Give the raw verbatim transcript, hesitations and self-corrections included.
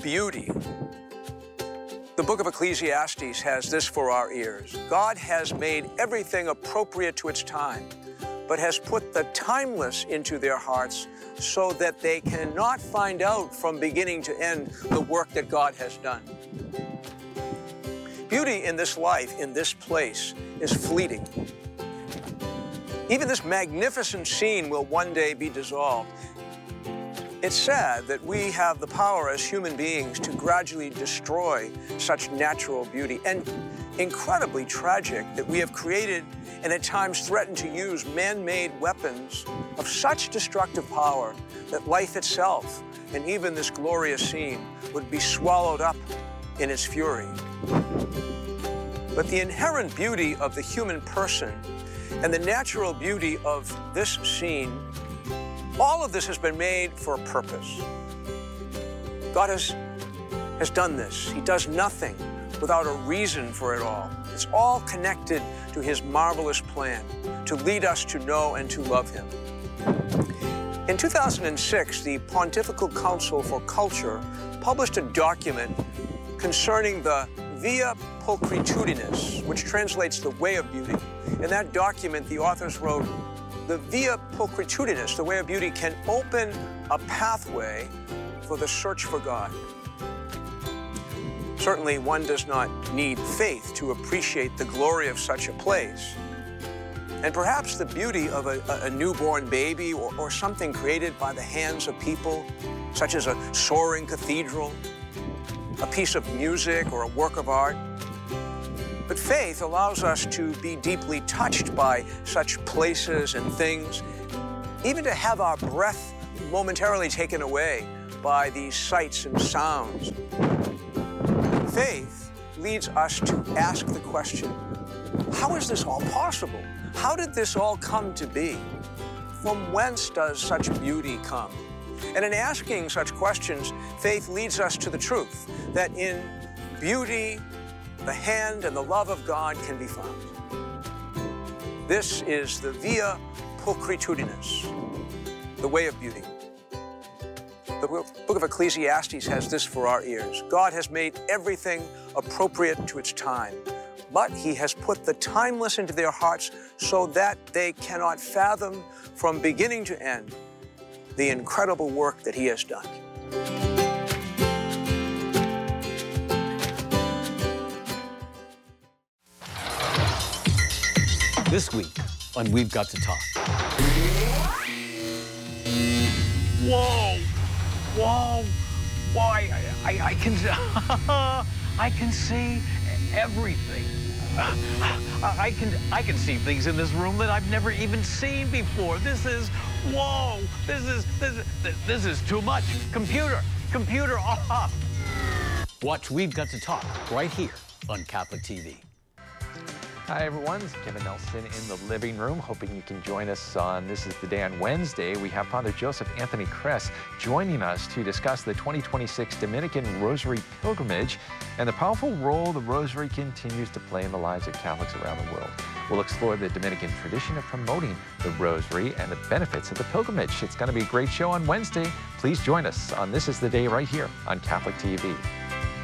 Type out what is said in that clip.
beauty. The book of Ecclesiastes has this for our ears. God has made everything appropriate to its time, but has put the timeless into their hearts so that they cannot find out from beginning to end the work that God has done. Beauty in this life, in this place, is fleeting. Even this magnificent scene will one day be dissolved. It's sad that we have the power as human beings to gradually destroy such natural beauty, and incredibly tragic that we have created and at times threatened to use man-made weapons of such destructive power that life itself and even this glorious scene would be swallowed up in its fury. But the inherent beauty of the human person and the natural beauty of this scene, all of this has been made for a purpose. God has, has done this. He does nothing without a reason for it all. It's all connected to His marvelous plan to lead us to know and to love Him. In two thousand six, the Pontifical Council for Culture published a document concerning the Via Pulchritudinis, which translates the way of beauty. In that document, the authors wrote, the Via Pulchritudinis, the way of beauty, can open a pathway for the search for God. Certainly, one does not need faith to appreciate the glory of such a place. And perhaps the beauty of a, a newborn baby or, or something created by the hands of people, such as a soaring cathedral, a piece of music or a work of art. But faith allows us to be deeply touched by such places and things, even to have our breath momentarily taken away by these sights and sounds. Faith leads us to ask the question, how is this all possible? How did this all come to be? From whence does such beauty come? And in asking such questions, faith leads us to the truth that in beauty, the hand and the love of God can be found. This is the Via Pulchritudinis, the way of beauty. The book of Ecclesiastes has this for our ears. God has made everything appropriate to its time, but He has put the timeless into their hearts so that they cannot fathom from beginning to end the incredible work that He has done. This week on We've Got to Talk. Whoa! Whoa! Why? I, I, I can I can see everything. I can I can see things in this room that I've never even seen before. This is whoa! This is this is this is too much. Computer, computer off. Watch We've Got to Talk right here on Catholic T V. Hi everyone, it's Kevin Nelson in the living room, hoping you can join us on This is the Day on Wednesday. We have Father Joseph Anthony Kress joining us to discuss the twenty twenty-six Dominican Rosary Pilgrimage and the powerful role the Rosary continues to play in the lives of Catholics around the world. We'll explore the Dominican tradition of promoting the Rosary and the benefits of the pilgrimage. It's going to be a great show on Wednesday. Please join us on This is the Day right here on Catholic T V.